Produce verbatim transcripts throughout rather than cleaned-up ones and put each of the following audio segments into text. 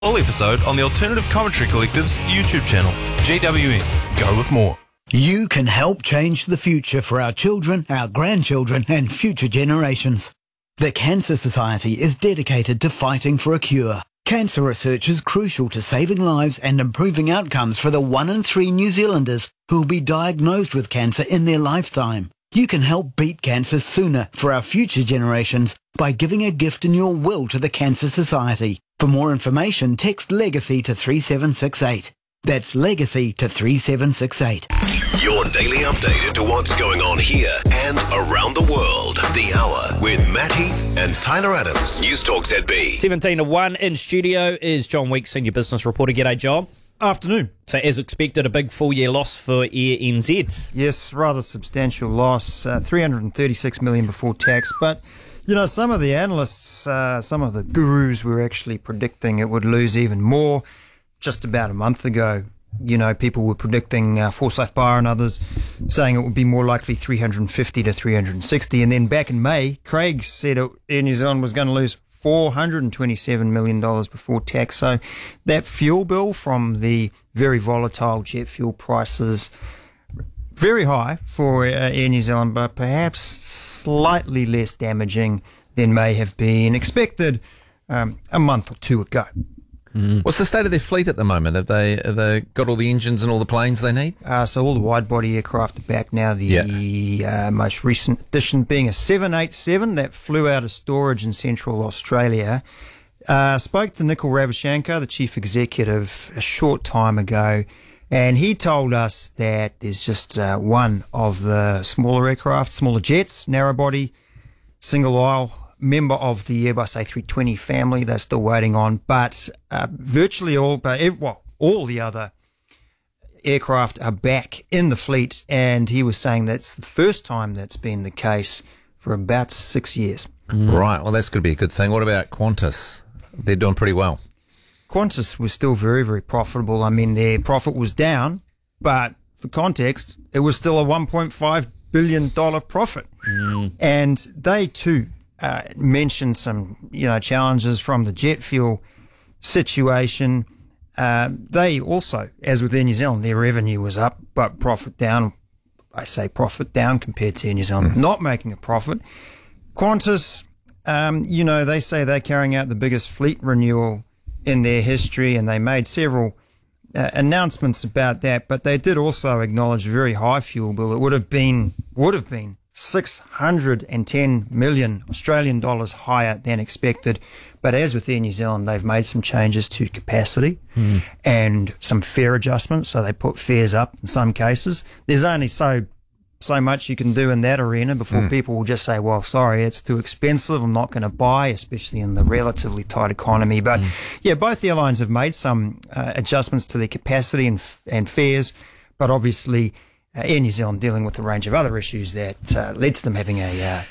Full episode on the Alternative Commentary Collective's YouTube channel. G W N. Go with more. You can help change the future for our children, our grandchildren and future generations. The Cancer Society is dedicated to fighting for a cure. Cancer research is crucial to saving lives and improving outcomes for the one in three New Zealanders who will be diagnosed with cancer in their lifetime. You can help beat cancer sooner for our future generations by giving a gift in your will to the Cancer Society. For more information, text LEGACY to three seven six eight. That's LEGACY to three seven six eight. Your daily update into what's going on here and around the world. The Hour with Matt Heath and Tyler Adams. News Talk Z B. seventeen to one in studio is John Weeks, Senior Business Reporter. G'day, John. Afternoon. So, as expected, a big full-year loss for Air N Z. Yes, rather substantial loss, uh, three hundred thirty-six million dollars before tax. But, you know, some of the analysts, uh, some of the gurus were actually predicting it would lose even more. Just about a month ago, you know, people were predicting, uh, Forsyth Barr and others, saying it would be more likely three hundred fifty to three hundred sixty. And then back in May, Craig said it, Air New Zealand was going to lose four hundred twenty-seven million dollars before tax. So that fuel bill from the very volatile jet fuel prices, very high for uh, Air New Zealand, but perhaps slightly less damaging than may have been expected um, a month or two ago. Mm. What's the state of their fleet at the moment? Have they have they got all the engines and all the planes they need? Uh, so all the wide-body aircraft are back now. The yeah. uh, most recent addition being a seven eighty-seven that flew out of storage in central Australia. Uh, spoke to Nikhil Ravichandkar, the chief executive, a short time ago, and he told us that there's just uh, one of the smaller aircraft, smaller jets, narrow-body, single-aisle, member of the Airbus A three twenty family they're still waiting on, but uh, virtually all, but well, all the other aircraft are back in the fleet, and he was saying that's the first time that's been the case for about six years. Mm. Right, well, that's going to be a good thing. What about Qantas? They're doing pretty well. Qantas was still very, very profitable. I mean, their profit was down, but for context, it was still a one point five billion dollars profit. Mm. And they too Uh, mentioned some, you know, challenges from the jet fuel situation. Uh, they also, as with Air New Zealand, their revenue was up, but profit down. I say profit down compared to Air New Zealand, mm. not making a profit. Qantas, um, you know, they say they're carrying out the biggest fleet renewal in their history, and they made several uh, announcements about that, but they did also acknowledge a very high fuel bill. It would have been, would have been, six hundred ten million Australian dollars higher than expected. But as with Air New Zealand, they've made some changes to capacity mm. and some fare adjustments. So they put fares up in some cases. There's only so so much you can do in that arena before mm. people will just say, well, sorry, it's too expensive, I'm not going to buy, especially in the relatively tight economy. But mm. yeah, both airlines have made some uh, adjustments to their capacity and, and fares, but obviously Uh, Air New Zealand dealing with a range of other issues that uh, led to them having a uh,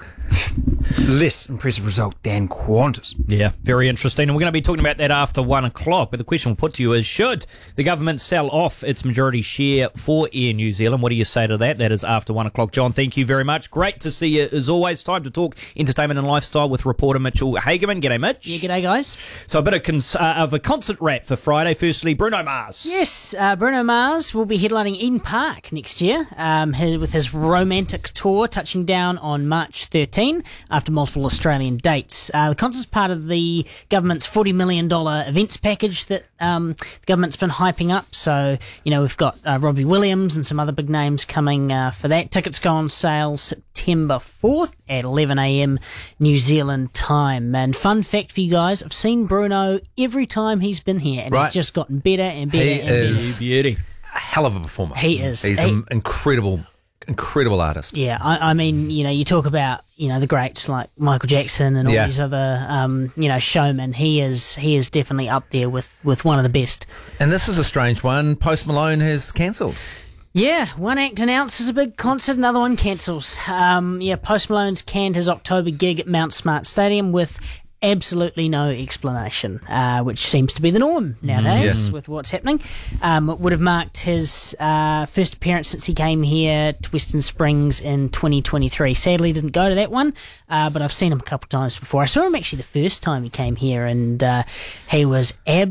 less impressive result than Qantas. Yeah, very interesting. And we're going to be talking about that after one o'clock. But the question we'll put to you is, should the government sell off its majority share for Air New Zealand? What do you say to that? That is after one o'clock. John, thank you very much. Great to see you as always. Time to talk entertainment and lifestyle with reporter Mitchell Hagerman. G'day, Mitch. Yeah, g'day, guys. So a bit of, cons- uh, of a concert wrap for Friday. Firstly, Bruno Mars. Yes, uh, Bruno Mars will be headlining Eden Park next year um, his, with his romantic tour touching down on March thirteenth after multiple Australian dates. Uh, the concert's part of the government's forty million dollars events package that um, the government's been hyping up. So, you know, we've got uh, Robbie Williams and some other big names coming uh, for that. Tickets go on sale September fourth at eleven a.m. New Zealand time. And fun fact for you guys, I've seen Bruno every time he's been here, and right. he's just gotten better and better he and is better. Beauty. A hell of a performer. He is. He's he, an incredible incredible artist. Yeah, I, I mean, you know, you talk about, you know, the greats like Michael Jackson and all yeah. these other, um, you know, showmen. He is he is definitely up there with, with one of the best. And this is a strange one. Post Malone has cancelled. Yeah, one act announces a big concert, another one cancels. Um, yeah, Post Malone's canned his October gig at Mount Smart Stadium with absolutely no explanation, uh, which seems to be the norm nowadays Yeah. with what's happening. Um, it would have marked his uh, first appearance since he came here to Western Springs in twenty twenty-three. Sadly, didn't go to that one, uh, but I've seen him a couple of times before. I saw him actually the first time he came here, and uh, he was absolutely